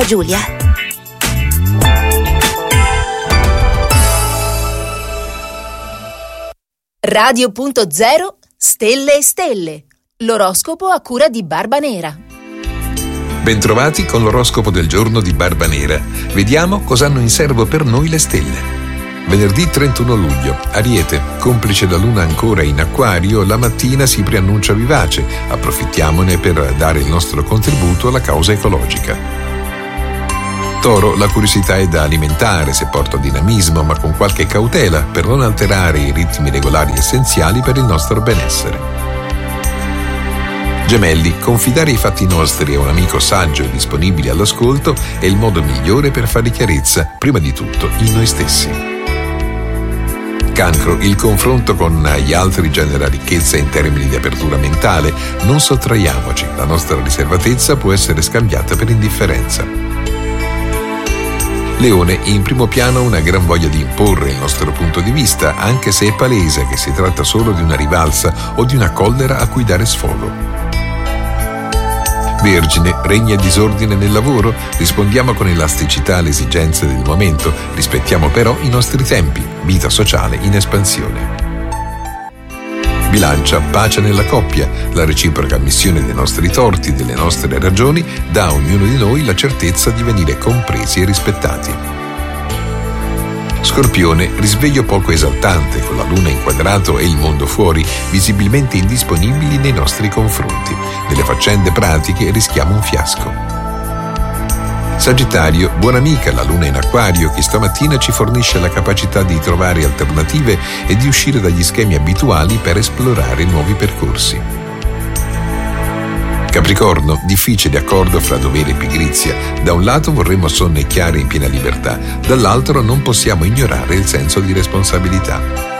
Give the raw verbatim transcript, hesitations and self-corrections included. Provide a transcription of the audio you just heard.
Giulia. Radio punto zero Stelle e Stelle. L'oroscopo a cura di Barba Nera. Bentrovati con l'oroscopo del giorno di Barba Nera. Vediamo cosa hanno in serbo per noi le stelle. Venerdì trentuno luglio, Ariete, complice la luna ancora in Acquario, la mattina si preannuncia vivace, approfittiamone per dare il nostro contributo alla causa ecologica. Toro, la curiosità è da alimentare se porta dinamismo, ma con qualche cautela per non alterare i ritmi regolari essenziali per il nostro benessere. Gemelli, confidare i fatti nostri a un amico saggio e disponibile all'ascolto è il modo migliore per fare chiarezza, prima di tutto, in noi stessi. Cancro, il confronto con gli altri genera ricchezza in termini di apertura mentale. Non sottraiamoci, la nostra riservatezza può essere scambiata per indifferenza. Leone, in primo piano una gran voglia di imporre il nostro punto di vista, anche se è palese che si tratta solo di una rivalsa o di una collera a cui dare sfogo. Vergine, regna disordine nel lavoro, rispondiamo con elasticità alle esigenze del momento, rispettiamo però i nostri tempi, vita sociale in espansione. Bilancia, pace nella coppia, la reciproca ammissione dei nostri torti, delle nostre ragioni, dà a ognuno di noi la certezza di venire compresi e rispettati. Scorpione, risveglio poco esaltante, con la luna in quadrato e il mondo fuori, visibilmente indisponibili nei nostri confronti. Nelle faccende pratiche rischiamo un fiasco. Sagittario, buona amica, la luna in Acquario, che stamattina ci fornisce la capacità di trovare alternative e di uscire dagli schemi abituali per esplorare nuovi percorsi. Capricorno, difficile accordo fra dovere e pigrizia. Da un lato vorremmo sonnecchiare in piena libertà, dall'altro non possiamo ignorare il senso di responsabilità.